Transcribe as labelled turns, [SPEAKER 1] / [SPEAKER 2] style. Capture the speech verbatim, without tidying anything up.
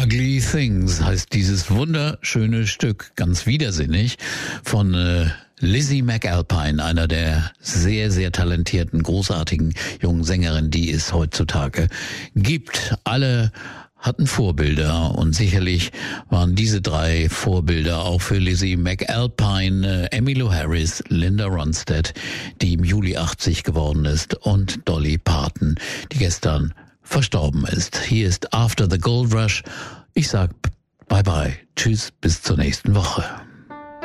[SPEAKER 1] Ugly Things heißt dieses wunderschöne Stück, ganz widersinnig, von äh, Lizzie McAlpine, einer der sehr, sehr talentierten, großartigen jungen Sängerinnen, die es heutzutage gibt. Alle hatten Vorbilder und sicherlich waren diese drei Vorbilder auch für Lizzie McAlpine, äh, Emmylou Harris, Linda Ronstadt, die im Juli achtzig geworden ist, und Dolly Parton, die gestern verstorben ist. Hier ist After the Gold Rush. Ich sag bye bye. Tschüss, bis zur nächsten Woche.